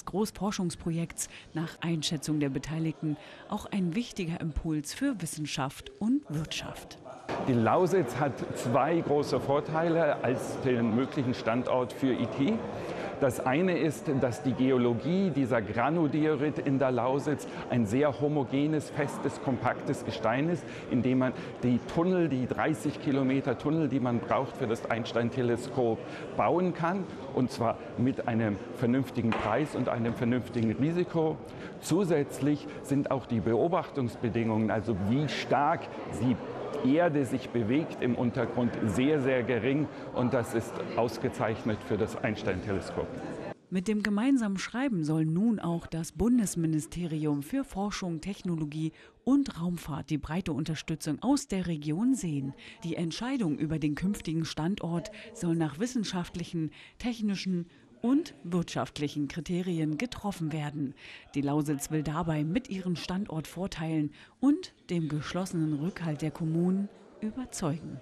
Großforschungsprojekts nach Einschätzung der Beteiligten auch ein wichtiger Impuls für Wissenschaft und Wirtschaft. Die Lausitz hat zwei große Vorteile als den möglichen Standort für IT. Das eine ist, dass die Geologie dieser Granodiorit in der Lausitz ein sehr homogenes, festes, kompaktes Gestein ist, in dem man die Tunnel, die 30 Kilometer Tunnel, die man braucht für das Einstein-Teleskop, bauen kann. Und zwar mit einem vernünftigen Preis und einem vernünftigen Risiko. Zusätzlich sind auch die Beobachtungsbedingungen, also wie stark die Erde sich bewegt im Untergrund, sehr, sehr gering, und das ist ausgezeichnet für das Einstein-Teleskop. Mit dem gemeinsamen Schreiben soll nun auch das Bundesministerium für Forschung, Technologie und Raumfahrt die breite Unterstützung aus der Region sehen. Die Entscheidung über den künftigen Standort soll nach wissenschaftlichen, technischen und wirtschaftlichen Kriterien getroffen werden. Die Lausitz will dabei mit ihren Standortvorteilen und dem geschlossenen Rückhalt der Kommunen überzeugen.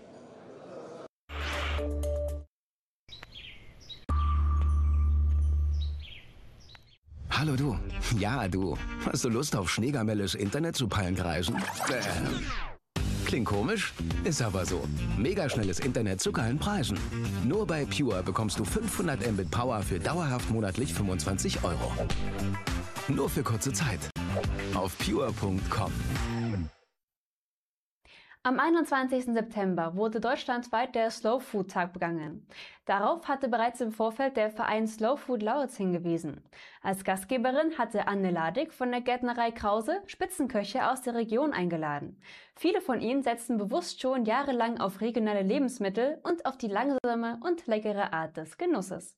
Hallo du. Ja, du. Hast du Lust auf schneegamelles Internet zu Pallenkreisen? Klingt komisch, ist aber so. Mega schnelles Internet zu geilen Preisen. Nur bei Pure bekommst du 500 Mbit Power für dauerhaft monatlich 25 €. Nur für kurze Zeit. Auf pure.com. Am 21. September wurde deutschlandweit der Slow Food Tag begangen. Darauf hatte bereits im Vorfeld der Verein Slow Food Lausitz hingewiesen. Als Gastgeberin hatte Anne Ladig von der Gärtnerei Krause Spitzenköche aus der Region eingeladen. Viele von ihnen setzten bewusst schon jahrelang auf regionale Lebensmittel und auf die langsame und leckere Art des Genusses.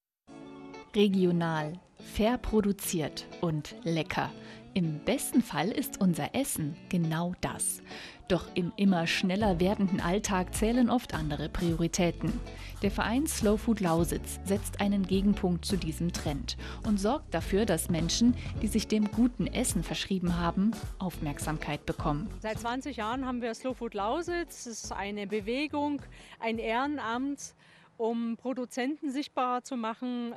Regional, fair produziert und lecker. Im besten Fall ist unser Essen genau das. Doch im immer schneller werdenden Alltag zählen oft andere Prioritäten. Der Verein Slow Food Lausitz setzt einen Gegenpunkt zu diesem Trend und sorgt dafür, dass Menschen, die sich dem guten Essen verschrieben haben, Aufmerksamkeit bekommen. Seit 20 Jahren haben wir Slow Food Lausitz. Es ist eine Bewegung, ein Ehrenamt, um Produzenten sichtbarer zu machen,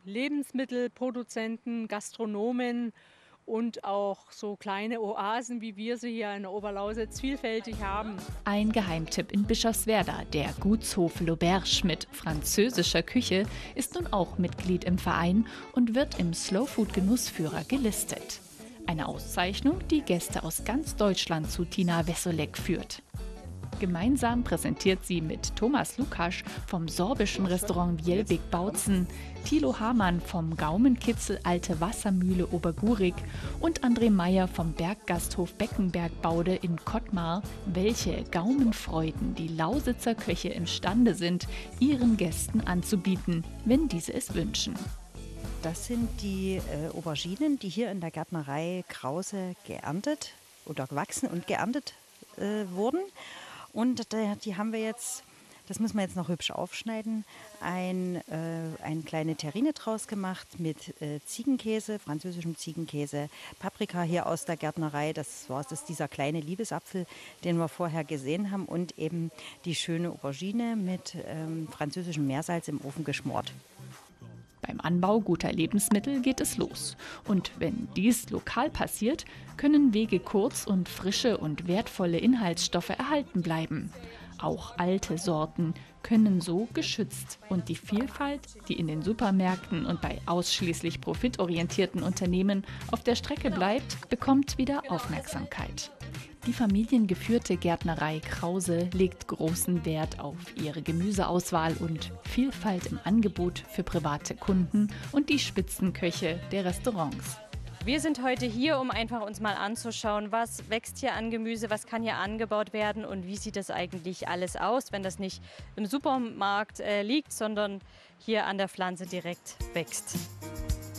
Lebensmittelproduzenten, Gastronomen und auch so kleine Oasen, wie wir sie hier in der Oberlausitz vielfältig haben. Ein Geheimtipp in Bischofswerda, der Gutshof L'Auberge mit französischer Küche, ist nun auch Mitglied im Verein und wird im Slow Food Genussführer gelistet. Eine Auszeichnung, die Gäste aus ganz Deutschland zu Tina Wessolek führt. Gemeinsam präsentiert sie mit Thomas Lukasch vom sorbischen Restaurant Vielbeek-Bautzen, Thilo Hamann vom Gaumenkitzel Alte Wassermühle Obergurig und André Meyer vom Berggasthof Beckenberg-Baude in Kottmar, welche Gaumenfreuden die Lausitzer Köche imstande sind, ihren Gästen anzubieten, wenn diese es wünschen. Das sind die Auberginen, die hier in der Gärtnerei Krause geerntet oder gewachsen und geerntet wurden. Und die haben wir jetzt, das müssen wir jetzt noch hübsch aufschneiden, eine kleine Terrine draus gemacht mit Ziegenkäse, französischem Ziegenkäse, Paprika hier aus der Gärtnerei, das ist dieser kleine Liebesapfel, den wir vorher gesehen haben, und eben die schöne Aubergine mit französischem Meersalz im Ofen geschmort. Beim Anbau guter Lebensmittel geht es los. Und wenn dies lokal passiert, können Wege kurz und frische und wertvolle Inhaltsstoffe erhalten bleiben. Auch alte Sorten können so geschützt und die Vielfalt, die in den Supermärkten und bei ausschließlich profitorientierten Unternehmen auf der Strecke bleibt, bekommt wieder Aufmerksamkeit. Die familiengeführte Gärtnerei Krause legt großen Wert auf ihre Gemüseauswahl und Vielfalt im Angebot für private Kunden und die Spitzenköche der Restaurants. Wir sind heute hier, um einfach uns mal anzuschauen, was wächst hier an Gemüse, was kann hier angebaut werden und wie sieht das eigentlich alles aus, wenn das nicht im Supermarkt liegt, sondern hier an der Pflanze direkt wächst.